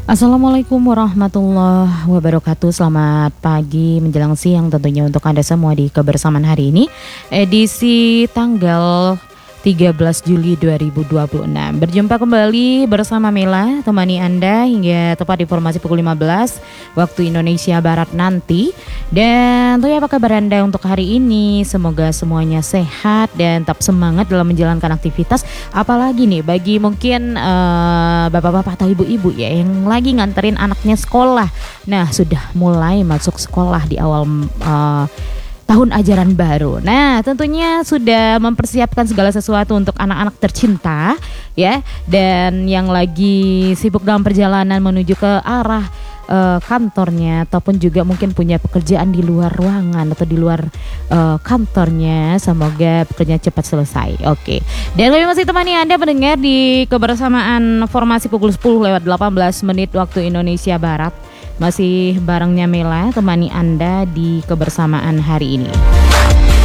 Assalamualaikum warahmatullahi wabarakatuh. Selamat pagi menjelang siang tentunya untuk Anda semua di kebersamaan hari ini, edisi tanggal 13 Juli 2026. Berjumpa kembali bersama Mela, temani Anda hingga tepat informasi pukul 15 waktu Indonesia Barat nanti. Dan tentunya apa kabar Anda untuk hari ini? Semoga semuanya sehat dan tetap semangat dalam menjalankan aktivitas. Apalagi nih bagi mungkin bapak-bapak atau ibu-ibu ya yang lagi nganterin anaknya sekolah. Nah, sudah mulai masuk sekolah di awal tahun ajaran baru. Nah, tentunya sudah mempersiapkan segala sesuatu untuk anak-anak tercinta ya, dan yang lagi sibuk dalam perjalanan menuju ke arah kantornya ataupun juga mungkin punya pekerjaan di luar ruangan atau di luar kantornya, semoga pekerjaan cepat selesai. Oke. Dan kami masih temani Anda mendengar di kebersamaan formasi pukul 10 lewat 18 menit waktu Indonesia Barat. Masih barengnya Mela temani Anda di kebersamaan hari ini.